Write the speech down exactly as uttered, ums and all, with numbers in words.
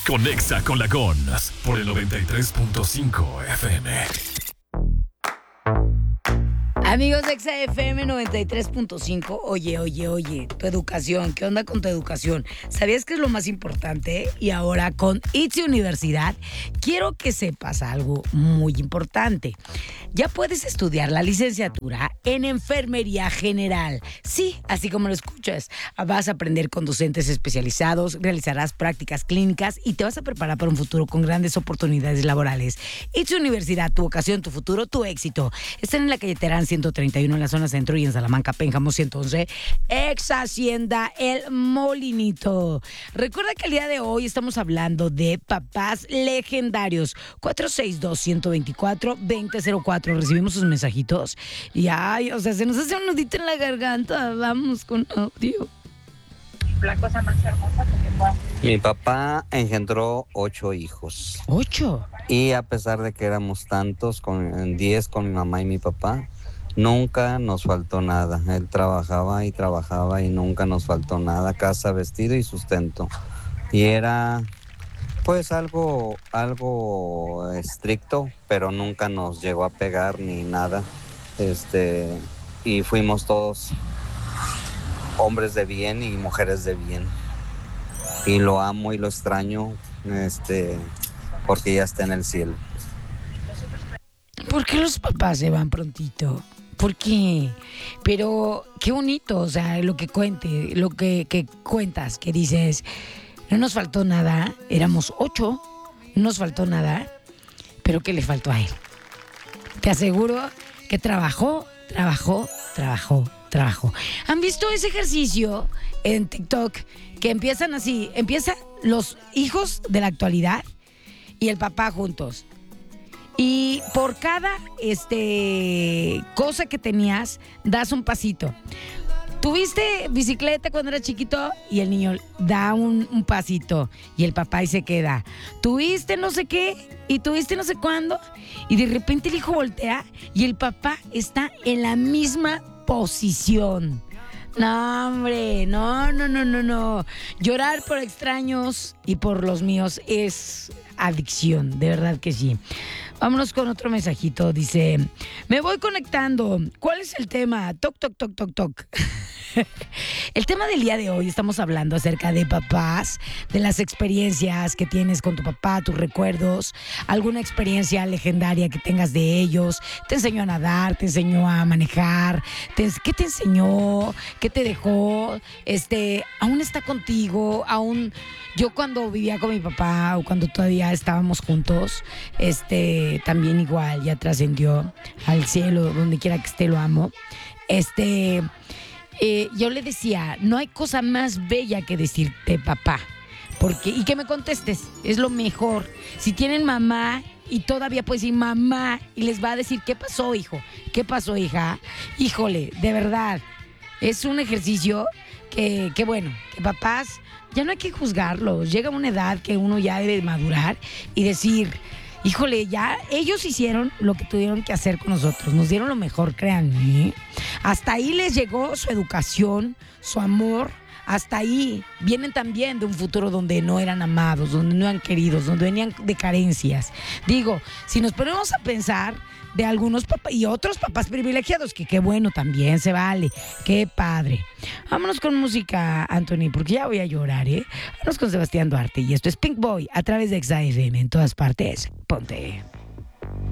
Conexa con la Gons por el noventa y tres punto cinco F M. Amigos de Exa F M noventa y tres punto cinco, oye, oye, oye, tu educación, ¿qué onda con tu educación? ¿Sabías que es lo más importante? Y ahora con ITZY Universidad, quiero que sepas algo muy importante. Ya puedes estudiar la licenciatura en Enfermería General. Sí, así como lo escuchas. Vas a aprender con docentes especializados, realizarás prácticas clínicas y te vas a preparar para un futuro con grandes oportunidades laborales. ITZY Universidad, tu vocación, tu futuro, tu éxito. Están en la calle Terán ciento treinta y uno en la zona centro y en Salamanca, Pénjamo ciento once, ex Hacienda El Molinito. Recuerda que el día de hoy estamos hablando de papás legendarios. cuatro seis dos, uno dos cuatro, dos cero cero cuatro. Recibimos sus mensajitos y ay, o sea, se nos hace un nudito en la garganta. Vamos con audio. La cosa más hermosa que pueda. Mi papá engendró ocho hijos. ¿Ocho? Y a pesar de que éramos tantos, con diez con mi mamá y mi papá, nunca nos faltó nada. Él trabajaba y trabajaba y nunca nos faltó nada. Casa, vestido y sustento. Y era pues algo, algo estricto, pero nunca nos llegó a pegar ni nada. Este, y fuimos todos hombres de bien y mujeres de bien. Y lo amo y lo extraño, este, porque ya está en el cielo. ¿Por qué los papás se van prontito? ¿Por qué? Pero qué bonito, o sea, lo que cuente, lo que, que cuentas, que dices, no nos faltó nada, éramos ocho, no nos faltó nada, pero ¿qué le faltó a él? Te aseguro que trabajó, trabajó, trabajó, trabajó. ¿Han visto ese ejercicio en TikTok que empiezan así? Empiezan los hijos de la actualidad y el papá juntos. Y por cada este, cosa que tenías, das un pasito. Tuviste bicicleta cuando eras chiquito y el niño da un, un pasito y el papá ahí se queda. Tuviste no sé qué y tuviste no sé cuándo y de repente el hijo voltea y el papá está en la misma posición. No, hombre, no, no, no, no, no. Llorar por extraños y por los míos es adicción, de verdad que sí. Vámonos con otro mensajito. Dice, me voy conectando. ¿Cuál es el tema? Toc, toc, toc, toc, toc. El tema del día de hoy estamos hablando acerca de papás, de las experiencias que tienes con tu papá, tus recuerdos, alguna experiencia legendaria que tengas de ellos. ¿Te enseñó a nadar? ¿Te enseñó a manejar? ¿Te, ¿Qué te enseñó? ¿Qué te dejó? Este, ¿aún está contigo? ¿Aún? Yo cuando vivía con mi papá o cuando todavía estábamos juntos, este, también igual ya trascendió al cielo, donde quiera que esté lo amo. Este... Eh, yo le decía, no hay cosa más bella que decirte papá, porque, y que me contestes, es lo mejor. Si tienen mamá y todavía puedes decir mamá y les va a decir, ¿qué pasó, hijo? ¿Qué pasó, hija? Híjole, de verdad, es un ejercicio que, que bueno, que papás, ya no hay que juzgarlos. Llega una edad que uno ya debe madurar y decir, híjole, ya ellos hicieron lo que tuvieron que hacer con nosotros. Nos dieron lo mejor, créanme. Hasta ahí les llegó su educación, su amor. Hasta ahí vienen también de un futuro donde no eran amados, donde no eran queridos, donde venían de carencias. Digo, si nos ponemos a pensar de algunos papás y otros papás privilegiados, que qué bueno, también se vale. Qué padre. Vámonos con música, Anthony, porque ya voy a llorar, ¿eh? Vámonos con Sebastián Duarte y esto es Pink Boy a través de Exa F M en todas partes. Ponte.